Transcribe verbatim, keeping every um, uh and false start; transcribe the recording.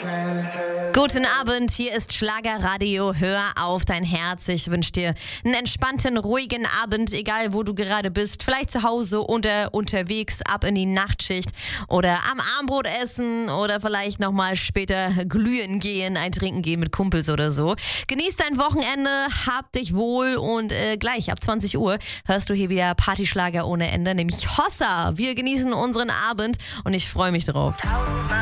Guten Abend, hier ist Schlagerradio. Hör auf dein Herz. Ich wünsche dir einen entspannten, ruhigen Abend, egal wo du gerade bist. Vielleicht zu Hause oder unterwegs, ab in die Nachtschicht oder am Abendbrot essen oder vielleicht nochmal später glühen gehen, ein Trinken gehen mit Kumpels oder so. Genieß dein Wochenende, hab dich wohl und äh, gleich ab zwanzig Uhr hörst du hier wieder Partyschlager ohne Ende, nämlich Hossa. Wir genießen unseren Abend und ich freue mich drauf.